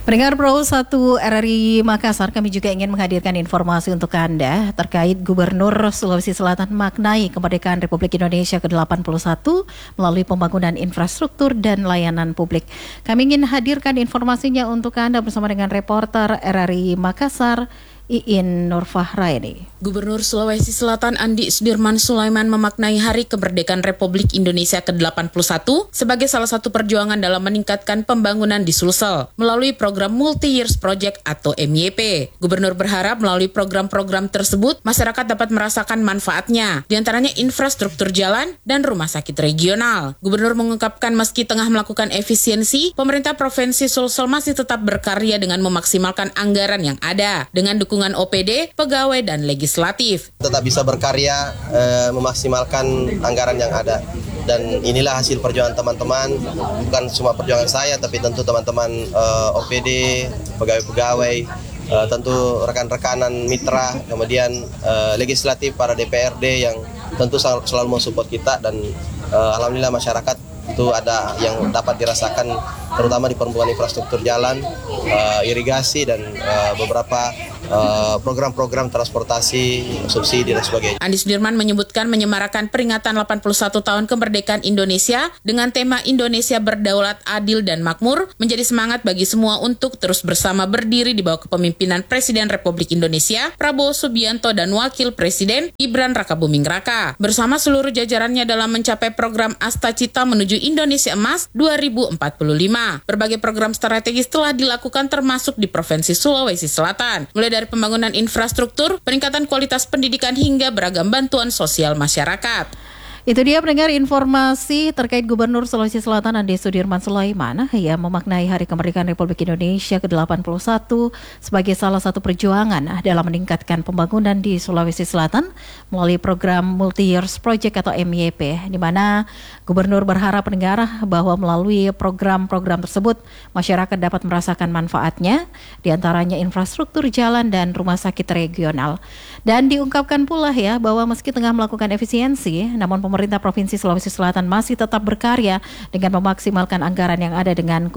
Pendengar Pro 1 RRI Makassar, kami juga ingin menghadirkan informasi untuk Anda terkait Gubernur Sulawesi Selatan maknai kemerdekaan Republik Indonesia ke-81 melalui pembangunan infrastruktur dan layanan publik. Kami ingin hadirkan informasinya untuk Anda bersama dengan reporter RRI Makassar, Iin Nurfahraini. Gubernur Sulawesi Selatan Andi Sudirman Sulaiman memaknai Hari Kemerdekaan Republik Indonesia ke-81 sebagai salah satu perjuangan dalam meningkatkan pembangunan di Sulsel melalui program Multi-Years Project atau MYP. Gubernur berharap melalui program-program tersebut masyarakat dapat merasakan manfaatnya, diantaranya infrastruktur jalan dan rumah sakit regional. Gubernur mengungkapkan meski tengah melakukan efisiensi, pemerintah Provinsi Sulsel masih tetap berkarya dengan memaksimalkan anggaran yang ada dengan dukungan OPD, pegawai, dan legislatif. Tetap bisa berkarya, memaksimalkan anggaran yang ada. Dan inilah hasil perjuangan teman-teman, bukan cuma perjuangan saya, tapi tentu teman-teman OPD, pegawai-pegawai, tentu rekan-rekanan mitra, kemudian legislatif, para DPRD yang tentu selalu mensupport kita, dan alhamdulillah masyarakat itu ada yang dapat dirasakan terutama di pembangunan infrastruktur jalan, irigasi, dan beberapa program-program transportasi, subsidi, dan sebagainya. Andi Sudirman menyebutkan menyemarakan peringatan 81 tahun kemerdekaan Indonesia dengan tema Indonesia Berdaulat, Adil, dan Makmur menjadi semangat bagi semua untuk terus bersama berdiri di bawah kepemimpinan Presiden Republik Indonesia Prabowo Subianto dan Wakil Presiden Gibran Rakabuming Raka bersama seluruh jajarannya dalam mencapai program Astacita menuju Indonesia Emas 2045. Berbagai program strategis telah dilakukan termasuk di Provinsi Sulawesi Selatan, mulai dari pembangunan infrastruktur, peningkatan kualitas pendidikan hingga beragam bantuan sosial masyarakat. Itu dia pendengar informasi terkait Gubernur Sulawesi Selatan Andi Sudirman Sulaiman yang memaknai Hari Kemerdekaan Republik Indonesia ke-81 sebagai salah satu perjuangan dalam meningkatkan pembangunan di Sulawesi Selatan melalui program Multi-Years Project atau MYP, di mana Gubernur berharap pendengar bahwa melalui program-program tersebut masyarakat dapat merasakan manfaatnya, diantaranya infrastruktur jalan dan rumah sakit regional. Dan diungkapkan pula ya bahwa meski tengah melakukan efisiensi, namun pemerintah Provinsi Sulawesi Selatan masih tetap berkarya dengan memaksimalkan anggaran yang ada dengan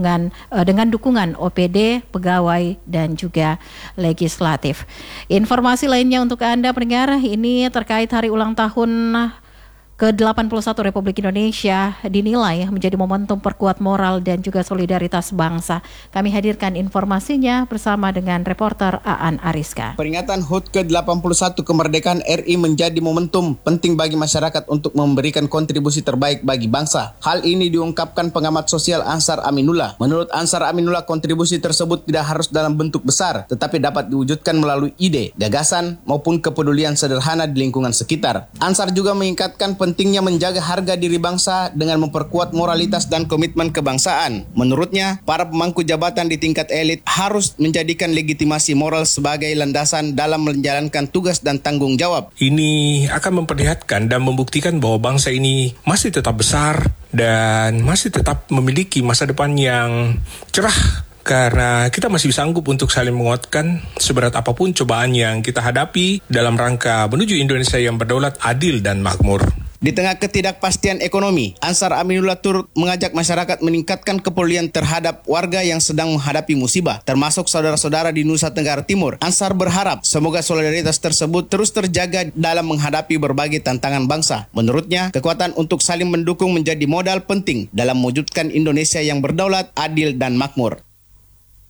dukungan OPD, pegawai, dan juga legislatif. Informasi lainnya untuk Anda pendengar, ini terkait hari ulang tahun ke-81 Republik Indonesia dinilai menjadi momentum perkuat moral dan juga solidaritas bangsa. Kami hadirkan informasinya bersama dengan reporter Aan Ariska. Peringatan HUT ke-81 kemerdekaan RI menjadi momentum penting bagi masyarakat untuk memberikan kontribusi terbaik bagi bangsa. Hal ini diungkapkan pengamat sosial Ansar Aminullah. Menurut Ansar Aminullah, kontribusi tersebut tidak harus dalam bentuk besar, tetapi dapat diwujudkan melalui ide, gagasan, maupun kepedulian sederhana di lingkungan sekitar. Ansar juga mengingatkan pentingnya menjaga harga diri bangsa dengan memperkuat moralitas dan komitmen kebangsaan. Menurutnya, para pemangku jabatan di tingkat elit harus menjadikan legitimasi moral sebagai landasan dalam menjalankan tugas dan tanggung jawab. Ini akan memperlihatkan dan membuktikan bahwa bangsa ini masih tetap besar dan masih tetap memiliki masa depan yang cerah, karena kita masih sanggup untuk saling menguatkan seberat apapun cobaan yang kita hadapi dalam rangka menuju Indonesia yang berdaulat, adil, dan makmur. Di tengah ketidakpastian ekonomi, Ansar Aminullah turut mengajak masyarakat meningkatkan kepedulian terhadap warga yang sedang menghadapi musibah, termasuk saudara-saudara di Nusa Tenggara Timur. Ansar berharap semoga solidaritas tersebut terus terjaga dalam menghadapi berbagai tantangan bangsa. Menurutnya, kekuatan untuk saling mendukung menjadi modal penting dalam mewujudkan Indonesia yang berdaulat, adil, dan makmur.